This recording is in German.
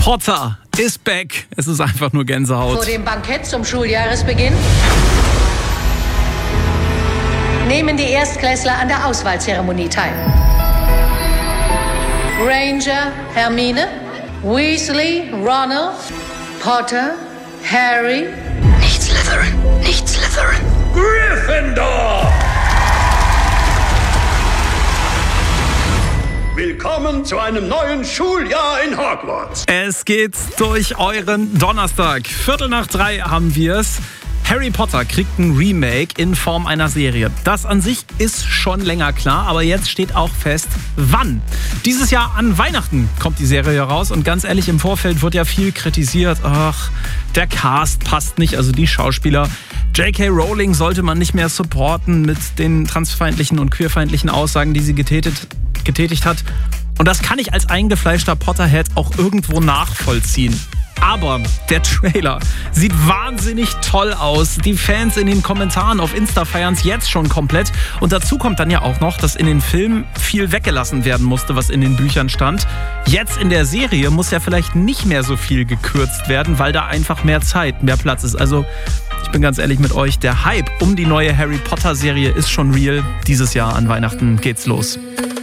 Potter ist back. Es ist einfach nur Gänsehaut. Vor dem Bankett zum Schuljahresbeginn nehmen die Erstklässler an der Auswahlzeremonie teil. Granger, Hermine, Weasley, Ronald, Potter, Harry. Nicht Slytherin, nicht Slytherin. Gryffindor! Willkommen zu einem neuen Schuljahr in Hogwarts. Es geht durch euren Donnerstag. 2:45 haben wir es. Harry Potter kriegt ein Remake in Form einer Serie. Das an sich ist schon länger klar, aber jetzt steht auch fest, wann. Dieses Jahr an Weihnachten kommt die Serie raus und ganz ehrlich, im Vorfeld wird ja viel kritisiert. Ach, der Cast passt nicht, also die Schauspieler. J.K. Rowling sollte man nicht mehr supporten mit den transfeindlichen und queerfeindlichen Aussagen, die sie getätigt hat. Und das kann ich als eingefleischter Potterhead auch irgendwo nachvollziehen. Aber der Trailer sieht wahnsinnig toll aus. Die Fans in den Kommentaren auf Insta feiern es jetzt schon komplett. Und dazu kommt dann ja auch noch, dass in den Filmen viel weggelassen werden musste, was in den Büchern stand. Jetzt in der Serie muss ja vielleicht nicht mehr so viel gekürzt werden, weil da einfach mehr Zeit, mehr Platz ist. Also ich bin ganz ehrlich mit euch, der Hype um die neue Harry Potter Serie ist schon real. Dieses Jahr an Weihnachten geht's los.